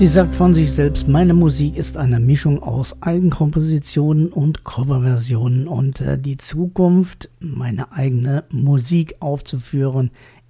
Sie sagt von sich selbst, meine Musik ist eine Mischung aus Eigenkompositionen und Coverversionen und die Zukunft, meine eigene Musik aufzuführen,